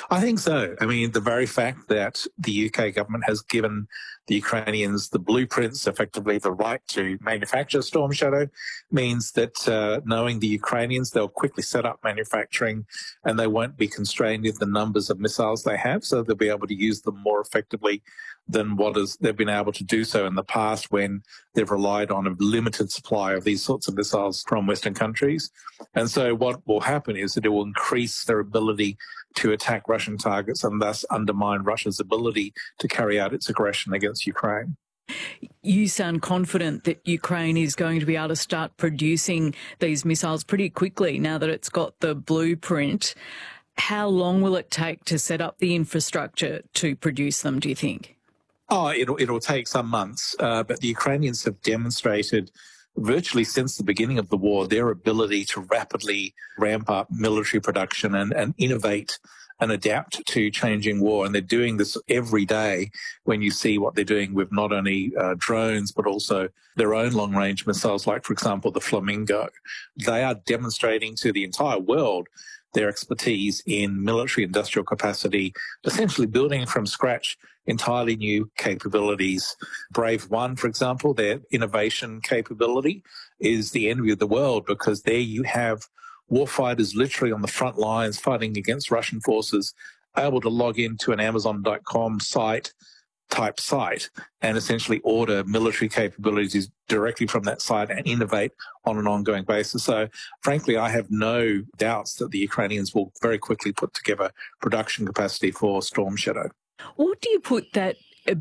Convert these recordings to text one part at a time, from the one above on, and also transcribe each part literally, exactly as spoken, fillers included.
I think so. I mean, the very fact that the U K government has given the Ukrainians the blueprints, effectively the right to manufacture Storm Shadow, means that uh, knowing the Ukrainians, they'll quickly set up manufacturing and they won't be constrained in the numbers of missiles they have, so they'll be able to use them more effectively than what is, they've been able to do so in the past when they've relied on a limited supply of these sorts of missiles from Western countries. And so what will happen is that it will increase their ability to attack Russian targets and thus undermine Russia's ability to carry out its aggression against Ukraine. You sound confident that Ukraine is going to be able to start producing these missiles pretty quickly now that it's got the blueprint. How long will it take to set up the infrastructure to produce them, do you think? Oh, it'll, it'll take some months, uh, but the Ukrainians have demonstrated virtually since the beginning of the war their ability to rapidly ramp up military production and, and innovate and adapt to changing war. And they're doing this every day when you see what they're doing with not only uh, drones, but also their own long-range missiles, like, for example, the Flamingo. They are demonstrating to the entire world their expertise in military industrial capacity, essentially building from scratch entirely new capabilities. Brave One, for example, their innovation capability is the envy of the world, because there you have warfighters literally on the front lines fighting against Russian forces, able to log into an Amazon dot com site type site and essentially order military capabilities directly from that site and innovate on an ongoing basis. So frankly, I have no doubts that the Ukrainians will very quickly put together production capacity for Storm Shadow. What do you put that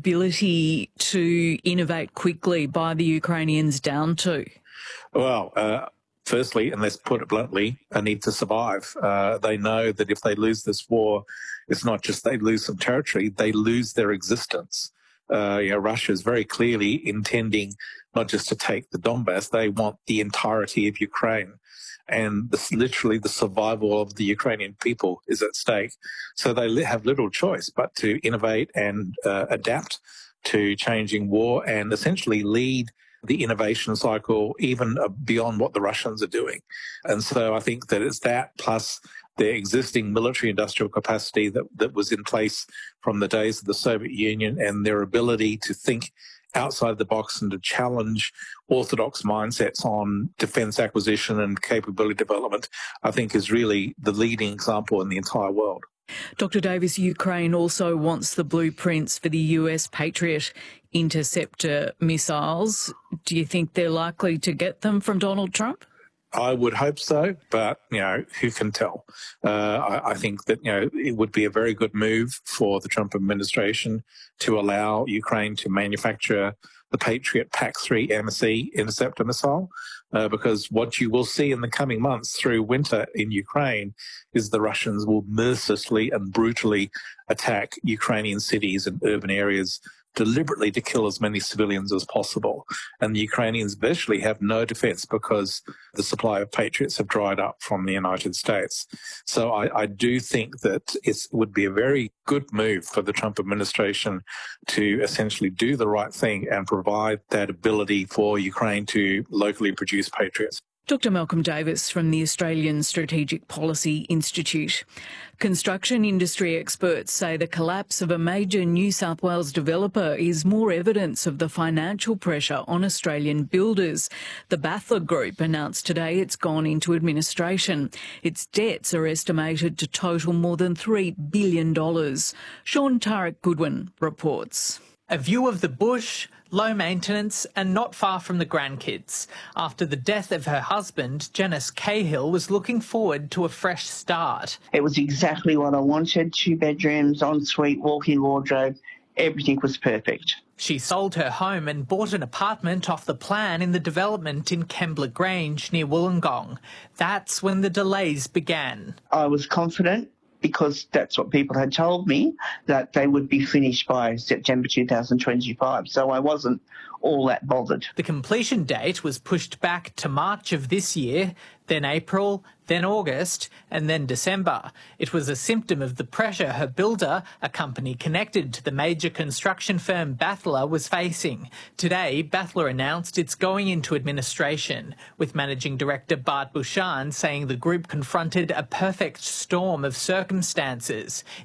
ability to innovate quickly by the Ukrainians down to? Well, uh, firstly, and let's put it bluntly, a need to survive. Uh, they know that if they lose this war, it's not just they lose some territory, they lose their existence. Uh, you know, Russia is very clearly intending not just to take the Donbass, they want the entirety of Ukraine. And this, literally the survival of the Ukrainian people is at stake. So they have little choice but to innovate and uh, adapt to changing war and essentially lead the innovation cycle even beyond what the Russians are doing. And so I think that it's that plus their existing military industrial capacity that, that was in place from the days of the Soviet Union and their ability to think outside the box and to challenge orthodox mindsets on defence acquisition and capability development, I think is really the leading example in the entire world. Doctor Davis, Ukraine also wants the blueprints for the U S Patriot interceptor missiles. Do you think they're likely to get them from Donald Trump? I would hope so, but, you know, who can tell? Uh, I, I think that, you know, it would be a very good move for the Trump administration to allow Ukraine to manufacture the Patriot P A C three M S E interceptor missile, uh, because what you will see in the coming months through winter in Ukraine is the Russians will mercilessly and brutally attack Ukrainian cities and urban areas deliberately to kill as many civilians as possible. And the Ukrainians virtually have no defense because the supply of Patriots have dried up from the United States. So I, I do think that it would be a very good move for the Trump administration to essentially do the right thing and provide that ability for Ukraine to locally produce Patriots. Doctor Malcolm Davis from the Australian Strategic Policy Institute. Construction industry experts say the collapse of a major New South Wales developer is more evidence of the financial pressure on Australian builders. The Battler Group announced today it's gone into administration. Its debts are estimated to total more than three billion dollars. Sean Tarek Goodwin reports. A view of the bush, low maintenance and not far from the grandkids. After the death of her husband, Janice Cahill was looking forward to a fresh start. It was exactly what I wanted. Two bedrooms, ensuite, walk-in wardrobe. Everything was perfect. She sold her home and bought an apartment off the plan in the development in Kembla Grange near Wollongong. That's when the delays began. I was confident, because that's what people had told me, that they would be finished by September two thousand twenty-five. So I wasn't all that bothered. The completion date was pushed back to March of this year, then April, then August, and then December. It was a symptom of the pressure her builder, a company connected to the major construction firm Battler, was facing. Today, Battler announced it's going into administration, with Managing Director Bart Bouchan saying the group confronted a perfect storm of circumstances.